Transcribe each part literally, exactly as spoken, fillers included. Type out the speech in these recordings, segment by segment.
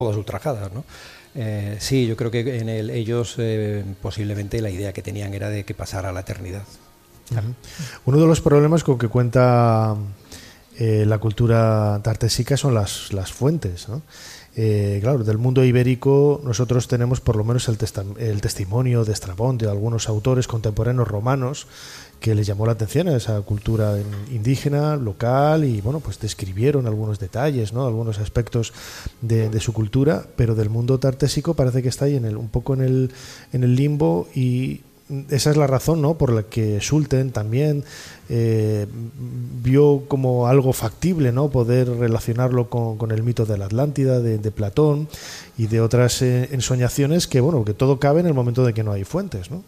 todas ultrajadas, ¿no? Eh, sí, yo creo que en el, ellos eh, posiblemente la idea que tenían era de que pasara a la eternidad. Uh-huh. Uno de los problemas con que cuenta eh, la cultura tartésica son las, las fuentes, ¿no? Eh, claro, del mundo ibérico nosotros tenemos por lo menos el, testa- el testimonio de Estrabón, de algunos autores contemporáneos romanos que les llamó la atención a esa cultura indígena, local, y bueno, pues describieron algunos detalles, ¿no? Algunos aspectos de, de su cultura, pero del mundo tartésico parece que está ahí en el, un poco en el, en el limbo, y esa es la razón, ¿no?, por la que Schulten también eh, vio como algo factible, ¿no?, poder relacionarlo con, con el mito de la Atlántida, de, de Platón y de otras eh, ensoñaciones que, bueno, que todo cabe en el momento de que no hay fuentes, ¿no?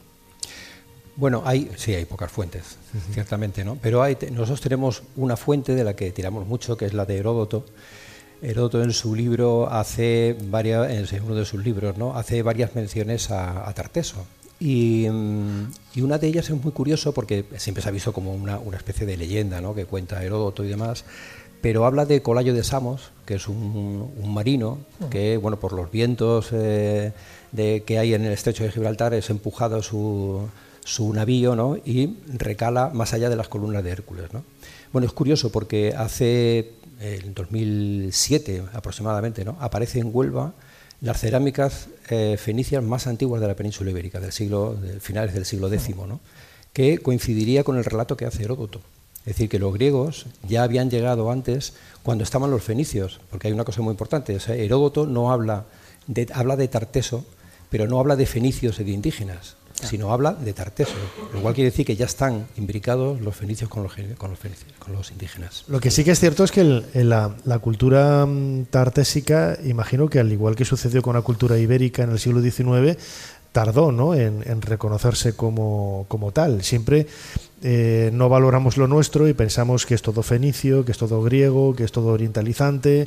Bueno, hay, sí, hay pocas fuentes, uh-huh. ciertamente, ¿no? Pero hay, nosotros tenemos una fuente de la que tiramos mucho, que es la de Heródoto. Heródoto en su libro hace varias, en uno de sus libros, ¿no?, hace varias menciones a, a Tarteso. Y, y una de ellas es muy curioso porque siempre se ha visto como una, una especie de leyenda, ¿no?, que cuenta Heródoto y demás, pero habla de Colayo de Samos, que es un, un marino que, bueno, por los vientos eh, de, que hay en el estrecho de Gibraltar, es empujado su, su navío, ¿no?, y recala más allá de las columnas de Hércules, ¿no? Bueno, es curioso porque hace, en dos mil siete aproximadamente, ¿no?, aparece en Huelva las cerámicas eh, fenicias más antiguas de la península ibérica, del siglo, de finales del siglo décimo, ¿no?, que coincidiría con el relato que hace Heródoto. Es decir, que los griegos ya habían llegado antes, cuando estaban los fenicios, porque hay una cosa muy importante, o sea, Heródoto no habla de, habla de Tarteso, pero no habla de fenicios y de indígenas, sino habla de Tarteso, lo cual quiere decir que ya están imbricados los fenicios con los, con los, fenicios, con los indígenas. Lo que sí que es cierto es que el, la, la cultura tartésica, imagino que al igual que sucedió con la cultura ibérica en el siglo diecinueve, tardó, ¿no?, en, en reconocerse como, como tal. Siempre eh, no valoramos lo nuestro y pensamos que es todo fenicio, que es todo griego, que es todo orientalizante,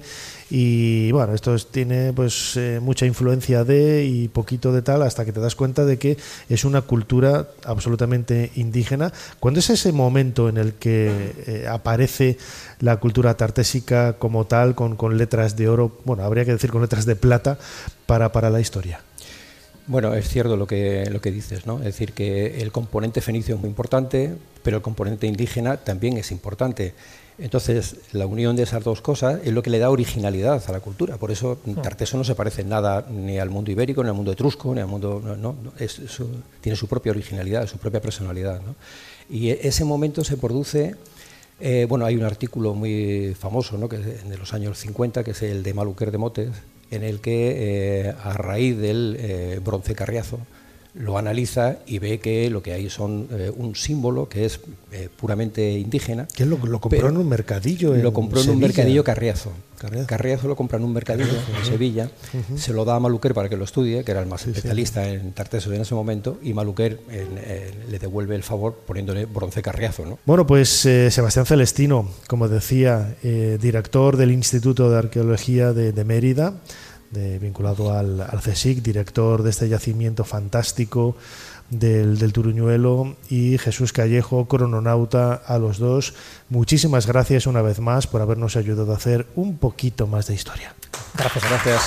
y bueno, esto es, tiene pues eh, mucha influencia de y poquito de tal, hasta que te das cuenta de que es una cultura absolutamente indígena. ¿Cuándo es ese momento en el que eh, aparece la cultura tartésica como tal, con, con letras de oro, bueno, habría que decir con letras de plata, para, para la historia? Bueno, es cierto lo que, lo que dices, ¿no? Es decir, que el componente fenicio es muy importante, pero el componente indígena también es importante. Entonces, la unión de esas dos cosas es lo que le da originalidad a la cultura. Por eso Tarteso no se parece en nada ni al mundo ibérico, ni al mundo etrusco, ni al mundo... No, no, es, es, tiene su propia originalidad, su propia personalidad, ¿no? Y ese momento se produce... Eh, bueno, hay un artículo muy famoso, ¿no?, que es de los años cincuenta, que es el de Maluquer de Motes, en el que eh, a raíz del eh, bronce Carriazo lo analiza y ve que lo que hay son eh, un símbolo que es eh, puramente indígena. ¿Quién lo, lo compró en un mercadillo? Lo compró en Sevilla. un mercadillo Carriazo. Carriazo. Carriazo lo compra en un mercadillo Carriazo, en Sevilla, uh-huh. Se lo da a Maluquer para que lo estudie, que era el más sí, especialista sí. en Tarteso en ese momento, y Maluquer eh, eh, le devuelve el favor poniéndole bronce Carriazo, ¿no? Bueno, pues eh, Sebastián Celestino, como decía, eh, director del Instituto de Arqueología de, de Mérida, de, vinculado al, al CSIC, director de este yacimiento fantástico del, del Turuñuelo, y Jesús Callejo, crononauta, a los dos. Muchísimas gracias una vez más por habernos ayudado a hacer un poquito más de historia. Gracias, gracias.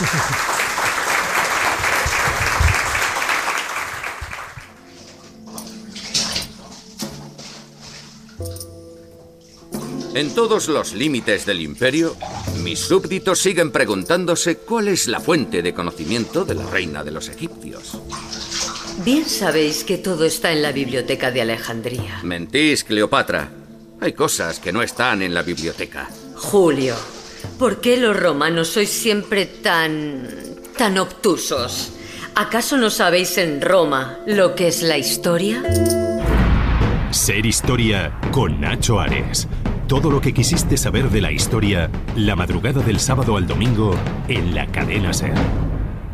En todos los límites del imperio, mis súbditos siguen preguntándose cuál es la fuente de conocimiento de la reina de los egipcios. Bien sabéis que todo está en la biblioteca de Alejandría. Mentís, Cleopatra. Hay cosas que no están en la biblioteca. Julio, ¿por qué los romanos sois siempre tan... tan obtusos? ¿Acaso no sabéis en Roma lo que es la historia? Ser Historia con Nacho Ares. Todo lo que quisiste saber de la historia, la madrugada del sábado al domingo en la cadena SER.